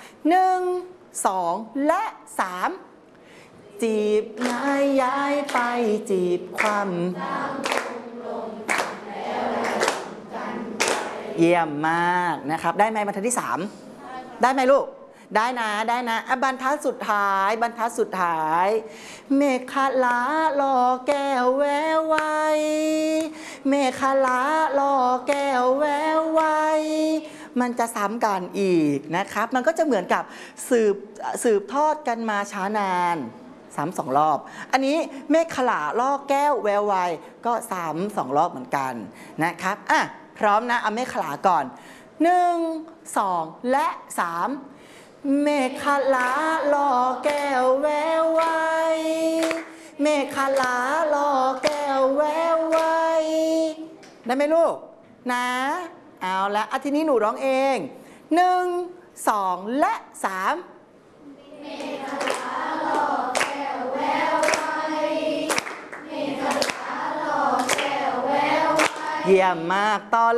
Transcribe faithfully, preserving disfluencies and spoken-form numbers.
หนึ่งสองและสามจีบย้ายย้ายไปจีบความเยี่ยมมากนะครับได้ไหมบรรทัดที่สามได้ไหมลูกได้นะได้นะอ่ะบรรทัดสุดท้ายบรรทัดสุดท้ายเมฆลาลอแก้วแววไวเมฆลาลอแก้วแววไวมันจะซ้ำกันอีกนะครับมันก็จะเหมือนกับสืบสืบทอดกันมาช้านานซ้ำสองรอบอันนี้เมฆลาล่อแก้วแววไวก็ซ้ำสองรอบเหมือนกันนะครับอ่ะพร้อมนะเอาเมฆลาก่อนหนึ่งสองและสามเมฆลาล่อแก้วแววไวเมฆลาล่อแก้วแววไวได้ไหมลูกนะเอาละอาทีนี้หนูร้องเองหนึ่งสองและสามเมฆลาล่อแก้วแววไวเมฆลาล่อแก้วแววไวเยี่ยมมากต่อ